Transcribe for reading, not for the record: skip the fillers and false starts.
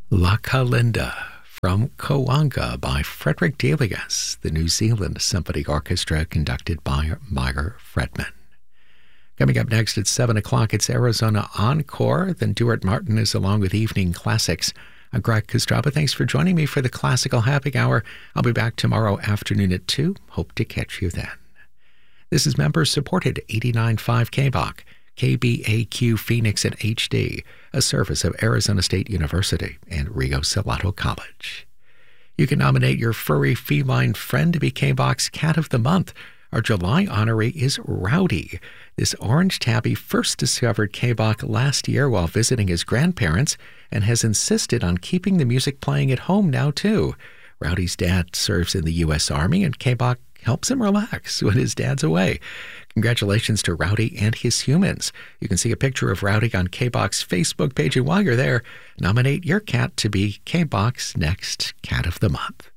La Kalinda from Kawanga by Frederick Delius, the New Zealand Symphony Orchestra conducted by Meyer Fredman. Coming up next at 7 o'clock, it's Arizona Encore. Then Duart Martin is along with Evening Classics. I'm Greg Kostraba. Thanks for joining me for the Classical Happy Hour. I'll be back tomorrow afternoon at 2. Hope to catch you then. This is member-supported 89.5 KBAQ, KBAQ Phoenix in HD, a service of Arizona State University and Rio Salado College. You can nominate your furry feline friend to be KBAQ's Cat of the Month. Our July honoree is Rowdy. This orange tabby first discovered KBAQ last year while visiting his grandparents and has insisted on keeping the music playing at home now, too. Rowdy's dad serves in the U.S. Army, and KBAQ helps him relax when his dad's away. Congratulations to Rowdy and his humans. You can see a picture of Rowdy on KBAQ's Facebook page, and while you're there, nominate your cat to be KBAQ's next Cat of the Month.